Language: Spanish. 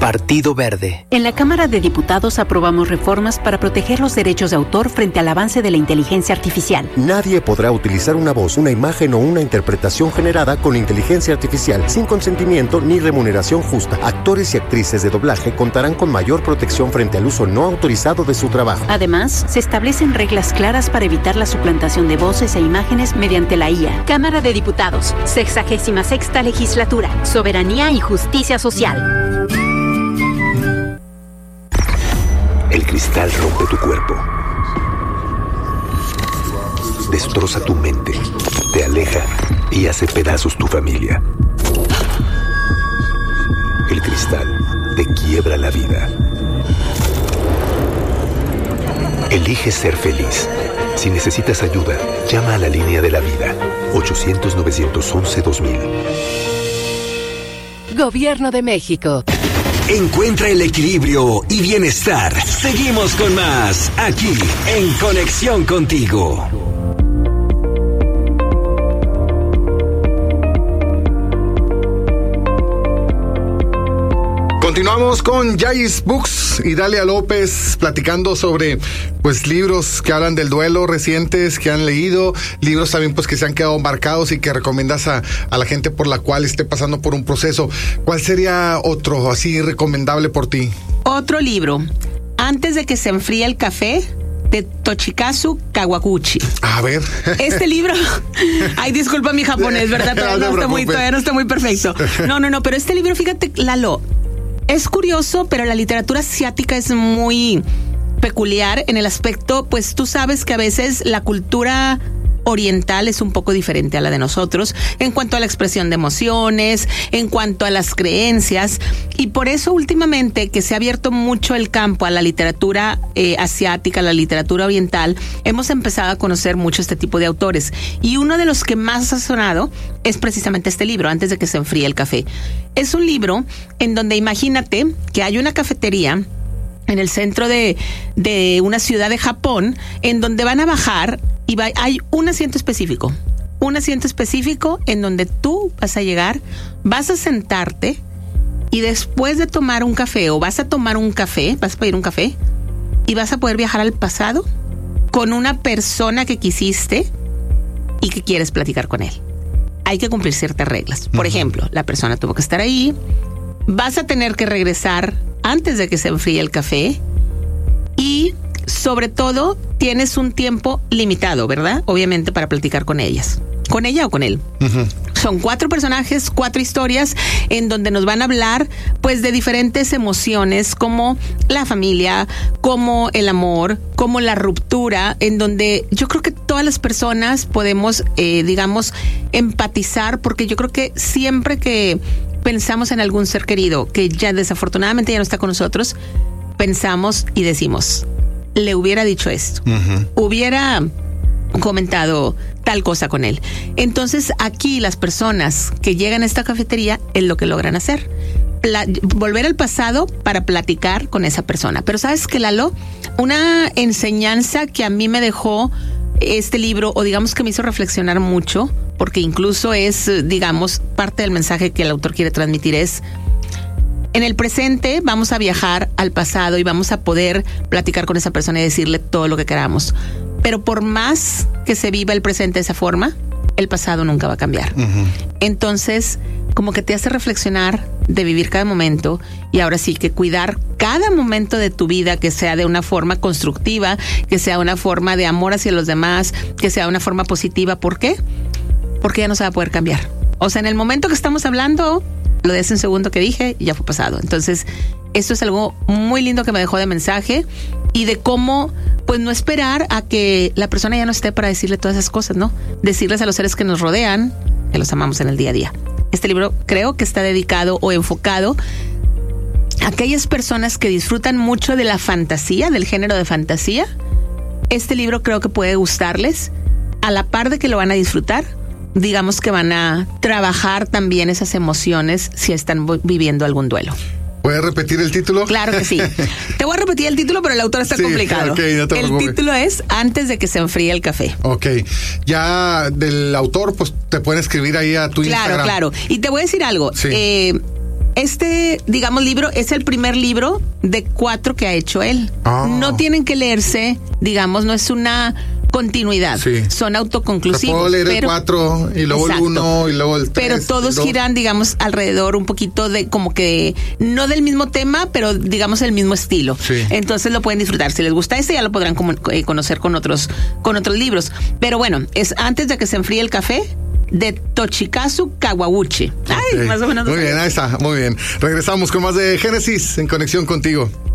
Partido Verde. En la Cámara de Diputados aprobamos reformas para proteger los derechos de autor frente al avance de la inteligencia artificial. Nadie podrá utilizar una voz, una imagen o una interpretación generada con inteligencia artificial sin consentimiento ni remuneración justa. Actores y actrices de doblaje contarán con mayor protección frente al uso no autorizado de su trabajo. Además, se establecen reglas claras para evitar la suplantación de voces e imágenes mediante la IA. Cámara de Diputados, 66ª Legislatura. Soberanía y justicia social. El cristal rompe tu cuerpo, destroza tu mente, te aleja y hace pedazos tu familia. El cristal te quiebra la vida. Elige ser feliz. Si necesitas ayuda, llama a la línea de la vida. 800-911-2000. Gobierno de México. Encuentra el equilibrio y bienestar. Seguimos con más, aquí, en Conexión Contigo. Continuamos con Yais Books y Dalia López platicando sobre pues libros que hablan del duelo recientes que han leído, libros también pues que se han quedado marcados y que recomiendas a la gente por la cual esté pasando por un proceso. ¿Cuál sería otro así recomendable por ti? Otro libro, Antes de que se enfríe el café, de Toshikazu Kawaguchi. A ver. Este libro, ay, disculpa mi japonés, ¿verdad? Todavía no está muy perfecto. No, pero este libro, fíjate, Lalo, es curioso, pero la literatura asiática es muy peculiar en el aspecto, pues tú sabes que a veces la cultura oriental es un poco diferente a la de nosotros en cuanto a la expresión de emociones, en cuanto a las creencias, y por eso últimamente que se ha abierto mucho el campo a la literatura asiática, a la literatura oriental, hemos empezado a conocer mucho este tipo de autores, y uno de los que más ha sonado es precisamente este libro, Antes de que se enfríe el café. Es un libro en donde imagínate que hay una cafetería en el centro de una ciudad de Japón, en donde van a bajar y hay un asiento específico en donde tú vas a llegar, vas a sentarte y después de tomar un café o vas a pedir un café y vas a poder viajar al pasado con una persona que quisiste y que quieres platicar con él. Hay que cumplir ciertas reglas. Por ejemplo, la persona tuvo que estar ahí, vas a tener que regresar antes de que se enfríe el café y sobre todo tienes un tiempo limitado, ¿verdad? Obviamente para platicar con ellas. ¿Con ella o con él? Uh-huh. Son 4 personajes, 4 historias en donde nos van a hablar pues de diferentes emociones como la familia, como el amor, como la ruptura, en donde yo creo que todas las personas podemos, empatizar, porque yo creo que siempre que pensamos en algún ser querido que ya desafortunadamente ya no está con nosotros, pensamos y decimos, le hubiera dicho esto, hubiera comentado tal cosa con él. Entonces aquí las personas que llegan a esta cafetería es lo que logran hacer, volver al pasado para platicar con esa persona. Pero ¿sabes qué, Lalo? Una enseñanza que a mí me dejó este libro, o digamos que me hizo reflexionar mucho, porque incluso es, digamos, parte del mensaje que el autor quiere transmitir es: en el presente vamos a viajar al pasado y vamos a poder platicar con esa persona y decirle todo lo que queramos. Pero por más que se viva el presente de esa forma, el pasado nunca va a cambiar. Uh-huh. Entonces, como que te hace reflexionar de vivir cada momento y ahora sí que cuidar cada momento de tu vida, que sea de una forma constructiva, que sea una forma de amor hacia los demás, que sea una forma positiva. ¿Por qué? Porque ya no se va a poder cambiar. O sea, en el momento que estamos hablando, lo de ese segundo que dije ya fue pasado. Entonces, esto es algo muy lindo que me dejó de mensaje y de cómo, pues, no esperar a que la persona ya no esté para decirle todas esas cosas, ¿no? Decirles a los seres que nos rodean que los amamos en el día a día. Este libro creo que está dedicado o enfocado a aquellas personas que disfrutan mucho de la fantasía, del género de fantasía. Este libro creo que puede gustarles. A la par de que lo van a disfrutar, digamos que van a trabajar también esas emociones si están viviendo algún duelo. ¿Puedes repetir el título? Claro que sí. Te voy a repetir el título, pero el autor está complicado. Okay, no te preocupes. El título es Antes de que se enfríe el café. Ok. Ya del autor, pues te pueden escribir ahí a tu Instagram. Claro. Y te voy a decir algo. Sí. digamos, libro es el primer libro de 4 que ha hecho él. No tienen que leerse, digamos, no es una continuidad. Sí. Son autoconclusivos. Puedo leer el 4 y luego el 1 y luego el 3. Pero todos giran, digamos, alrededor un poquito de como que no del mismo tema, pero digamos el mismo estilo. Sí. Entonces lo pueden disfrutar. Si les gusta ya lo podrán conocer con otros libros. Pero bueno, es antes de que se enfríe el café, de Tochikazu Kawauchi. Ay, más o menos. Muy bien, ahí está, muy bien. Regresamos con más de Génesis en Conexión Contigo.